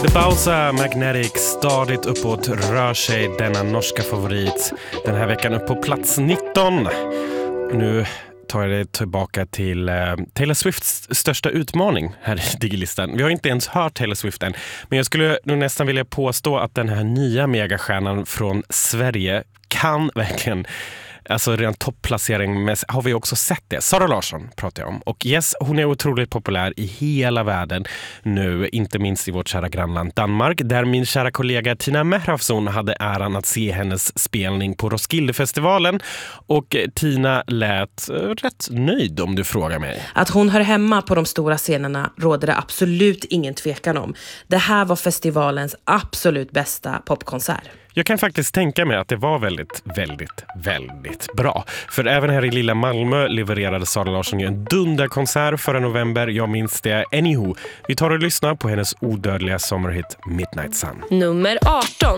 Bauza Magnetic stadigt uppåt rör sig denna norska favorit den här veckan upp på plats 19. Nu tar jag det tillbaka till Taylor Swifts största utmaning här i Digilistan. Vi har inte ens hört Taylor Swift än, men jag skulle nog nästan vilja påstå att den här nya megastjärnan från Sverige kan verkligen, alltså redan topplacering har vi också sett det. Sara Larsson pratar jag om. Och yes, hon är otroligt populär i hela världen nu, inte minst i vårt kära grannland Danmark, där min kära kollega Tina Mehrafson hade äran att se hennes spelning på Roskildefestivalen. Och Tina lät rätt nöjd om du frågar mig. Att hon hör hemma på de stora scenerna råder det absolut ingen tvekan om. Det här var festivalens absolut bästa popkonsert. Jag kan faktiskt tänka mig att det var väldigt bra. För även här i lilla Malmö levererade Sara Larsson ju en dunderkonsert förra november. Jag minns det. Anywho, vi tar och lyssnar på hennes odödliga sommarhit Midnight Sun. Nummer 18.